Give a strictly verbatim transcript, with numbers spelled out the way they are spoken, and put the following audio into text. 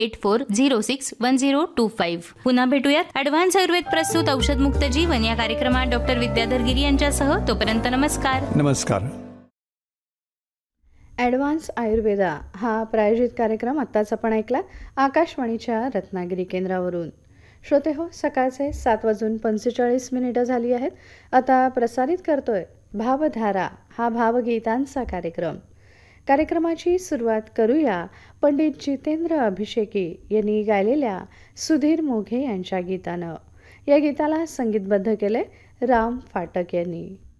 Eight four zero six one zero to five. पुन्हा भेटूयात advance Ayurveda प्रस्तुत औषधमुक्त जीवन या कार्यक्रमात डॉक्टर विद्याधर गिरी यांच्यासह. तोपर्यंत नमस्कार. नमस्कार. ॲडव्हान्स आयुर्वेदा हा प्रायोजित कार्यक्रम आत्ताच आपण ऐकला आकाशवाणीच्या रत्नागिरी केंद्रावरून. श्रोते हो, सकाळचे सात वाजून पंचेचाळीस मिनिटं झाली आहेत. आता प्रसारित करतोय भावधारा हा भावगीतांचा कार्यक्रम. कार्यक्रमाची सुरुवात करूया पंडित जितेंद्र अभिषेकी यांनी गायलेल्या सुधीर मोघे यांच्या गीतानं. या गीताला संगीतबद्ध केले राम फाटक यांनी.